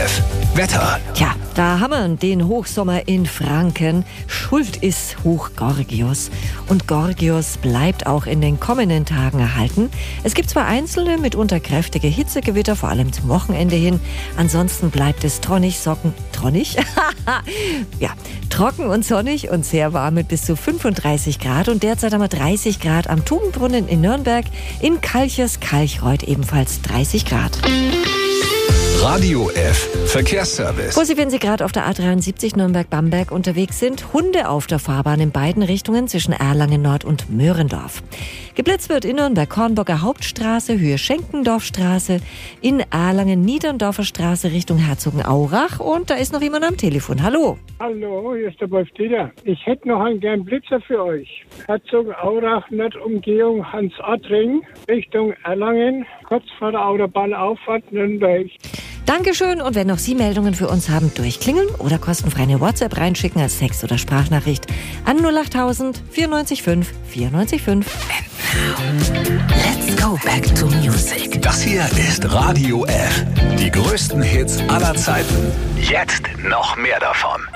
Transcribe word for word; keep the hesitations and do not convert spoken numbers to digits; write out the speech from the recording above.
F. Wetter. Tja, da haben wir den Hochsommer in Franken. Schuld ist Hoch Gorgios. Und Gorgios bleibt auch in den kommenden Tagen erhalten. Es gibt zwar einzelne, mitunter kräftige Hitzegewitter, vor allem zum Wochenende hin. Ansonsten bleibt es tronnig, Socken, tronnig? ja, trocken und sonnig und sehr warm mit bis zu fünfunddreißig Grad. Und derzeit haben wir dreißig Grad am Tugendbrunnen in Nürnberg. In Kalchers-Kalchreuth ebenfalls dreißig Grad. Radio F. Verkehrsservice. Wo Sie, wenn Sie gerade auf der A dreiundsiebzig Nürnberg-Bamberg unterwegs sind, Hunde auf der Fahrbahn in beiden Richtungen zwischen Erlangen-Nord und Möhrendorf. Geblitzt wird in Nürnberg-Kornburger Hauptstraße, Höhe Schenkendorfstraße, in Erlangen-Niederndorfer Straße Richtung Herzogenaurach. Und da ist noch jemand am Telefon. Hallo. Hallo, hier ist der Wolf Dieter. Ich hätte noch einen kleinen Blitzer für euch. Herzogenaurach, Nordumgehung Hans-Ottring, Richtung Erlangen, kurz vor der Autobahnauffahrt Nürnberg. Dankeschön, und wenn noch Sie Meldungen für uns haben, durchklingeln oder kostenfrei eine WhatsApp reinschicken als Text- oder Sprachnachricht an null achttausend vierundneunzig fünf vierundneunzig fünf. And now, let's go back to music. Das hier ist Radio F. Die größten Hits aller Zeiten. Jetzt noch mehr davon.